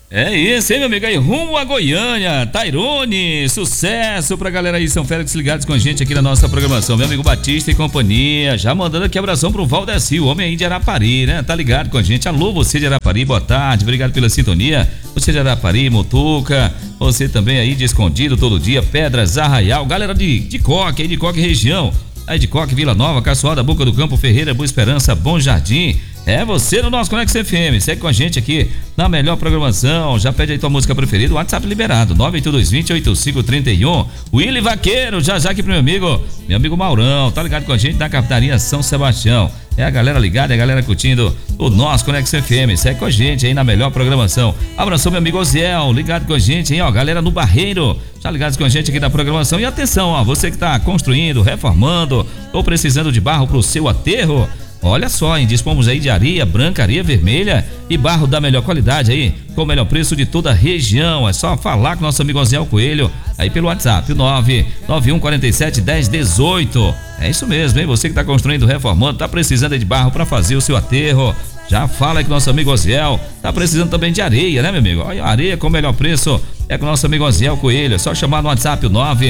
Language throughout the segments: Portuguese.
É isso, hein, meu amigo? Aí, rumo a Goiânia, Tairone, sucesso pra galera aí, São Félix ligados com a gente aqui na nossa programação. Meu amigo Batista e companhia, já mandando aqui abração pro Valdeci, o homem aí de Arapari, né? Tá ligado com a gente. Alô, você de Arapari, boa tarde, obrigado pela sintonia. Você de Arapari, Mutuca, você também aí de Escondido todo dia, Pedras, Arraial, galera de Coque, aí de Coque região. Aí de Coque, Vila Nova, Caçoada, Boca do Campo, Ferreira, Boa Esperança, Bom Jardim. É você no nosso Conex FM, segue com a gente aqui na melhor programação, já pede aí tua música preferida, o WhatsApp liberado, 98220-8531, Willy Vaqueiro, já aqui pro meu amigo Maurão, tá ligado com a gente na Capitaria São Sebastião, é a galera ligada, é a galera curtindo o nosso Conex FM, segue com a gente aí na melhor programação, abração meu amigo Oziel, ligado com a gente, hein, ó, galera no Barreiro, já ligados com a gente aqui na programação, e atenção, ó, você que tá construindo, reformando, ou precisando de barro pro seu aterro, olha só, hein? Dispomos aí de areia branca, areia vermelha e barro da melhor qualidade aí, com o melhor preço de toda a região. É só falar com nosso amigo Oziel Coelho aí pelo WhatsApp, o 991471018. É isso mesmo, hein? Você que tá construindo, reformando, tá precisando aí de barro para fazer o seu aterro. Já fala aí com nosso amigo Oziel. Tá precisando também de areia, né, meu amigo? Olha, areia com o melhor preço é com o nosso amigo Oziel Coelho. É só chamar no WhatsApp, o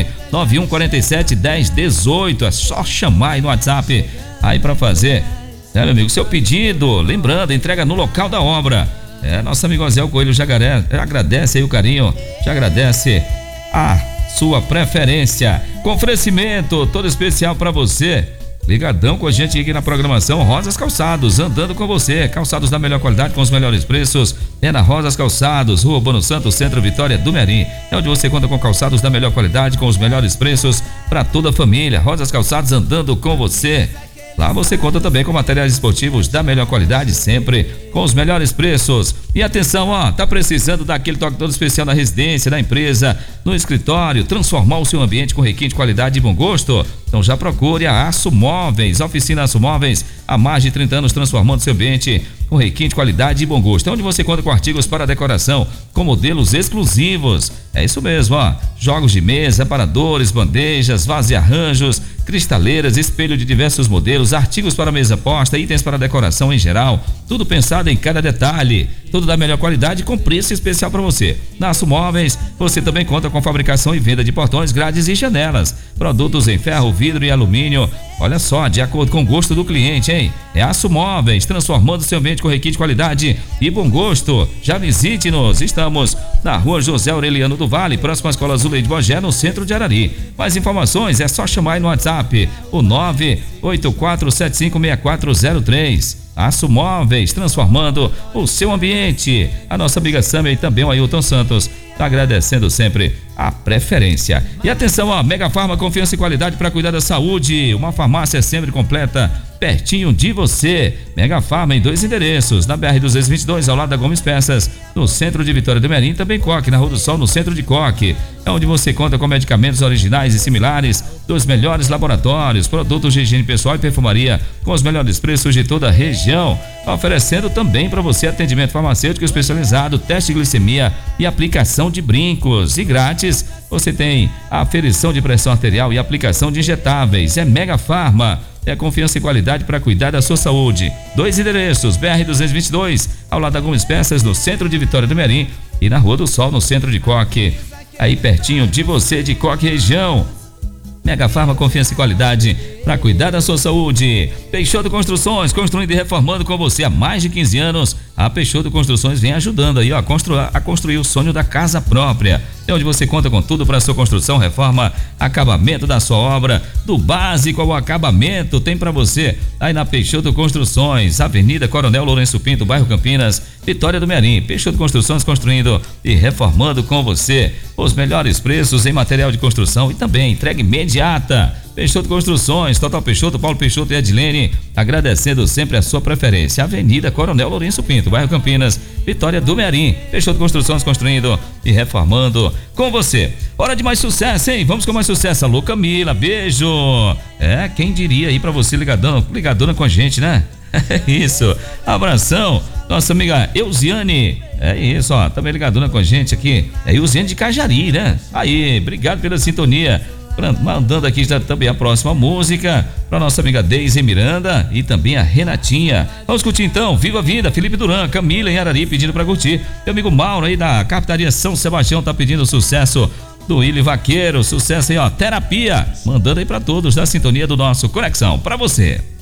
991471018. É só chamar aí no WhatsApp aí para fazer, né, meu amigo, seu pedido, lembrando, entrega no local da obra. É, nosso amigo Oziel Coelho já agradece aí o carinho, já agradece a sua preferência. Com oferecimento todo especial para você, ligadão com a gente aqui na programação, Rosas Calçados, andando com você, calçados da melhor qualidade com os melhores preços, é na Rosas Calçados, Rua Bono Santos, Centro Vitória do Merim, é onde você conta com calçados da melhor qualidade com os melhores preços para toda a família. Rosas Calçados, andando com você. Lá você conta também com materiais esportivos da melhor qualidade, sempre com os melhores preços. E atenção, ó, tá precisando daquele toque todo especial na residência, na empresa, no escritório, transformar o seu ambiente com requinte de qualidade e bom gosto? Então já procure a Aço Móveis, oficina Aço Móveis, há mais de 30 anos transformando seu ambiente com requinte de qualidade e bom gosto. É onde você conta com artigos para decoração, com modelos exclusivos. É isso mesmo, ó, jogos de mesa, aparadores, bandejas, vasos e arranjos, cristaleiras, espelho de diversos modelos, artigos para mesa posta, itens para decoração em geral, tudo pensado em cada detalhe, tudo da melhor qualidade com preço especial para você. Na Aço Móveis, você também conta com fabricação e venda de portões, grades e janelas, produtos em ferro, vidro e alumínio. Olha só, de acordo com o gosto do cliente, hein? É Aço Móveis, transformando seu ambiente com requinte de qualidade e bom gosto. Já visite-nos, estamos na Rua José Aureliano do Vale, próxima à Escola Zuleide Bogé, no centro de Arari. Mais informações é só chamar aí no WhatsApp, o 984756403. Aço Móveis, transformando o seu ambiente. A nossa amiga Samia e também o Ailton Santos tá agradecendo sempre a preferência. E atenção, ó, Mega Farma, confiança e qualidade para cuidar da saúde. Uma farmácia sempre completa, pertinho de você. Mega Farma em 2 endereços, na BR-222, ao lado da Gomes Peças, no centro de Vitória do Merim, também Coque, na Rua do Sol, no centro de Coque. É onde você conta com medicamentos originais e similares dos melhores laboratórios, produtos de higiene pessoal e perfumaria com os melhores preços de toda a região. Oferecendo também para você atendimento farmacêutico especializado, teste de glicemia e aplicação de brincos. E grátis, você tem a aferição de pressão arterial e aplicação de injetáveis. É Mega Farma. É confiança e qualidade para cuidar da sua saúde. 2 endereços, BR-222, ao lado da Gomes Peças, no centro de Vitória do Merim, e na Rua do Sol, no centro de Coque. Aí pertinho de você, de Coque região. Mega Farma, confiança e qualidade para cuidar da sua saúde. Peixoto Construções, construindo e reformando com você há mais de 15 anos. A Peixoto Construções vem ajudando aí, ó, a construir o sonho da casa própria. É onde você conta com tudo para sua construção, reforma, acabamento da sua obra, do básico ao acabamento, tem para você aí na Peixoto Construções, Avenida Coronel Lourenço Pinto, bairro Campinas, Vitória do Merim. Peixoto Construções, construindo e reformando com você. Os melhores preços em material de construção e também entrega imediata. Peixoto Construções, Total Peixoto, Paulo Peixoto e Edilene, agradecendo sempre a sua preferência. Avenida Coronel Lourenço Pinto, bairro Campinas, Vitória do Merim. Peixoto Construções, construindo e reformando com você. Hora de mais sucesso, hein? Vamos com mais sucesso. Alô, Camila, beijo. É, quem diria aí pra você ligadona com a gente, né? É isso, abração. Nossa amiga Eusiane, é isso, ó, também ligadona com a gente aqui. É Eusiane de Cajari, né? Aí, obrigado pela sintonia. Mandando aqui já também a próxima música para nossa amiga Deise Miranda e também a Renatinha. Vamos curtir então, Viva a Vida, Felipe Duran, Camila em Arari pedindo para curtir. Meu amigo Mauro aí da Capitaria São Sebastião tá pedindo sucesso do Willy Vaqueiro, sucesso aí, ó, Terapia, mandando aí para todos da sintonia do nosso Conexão, para você.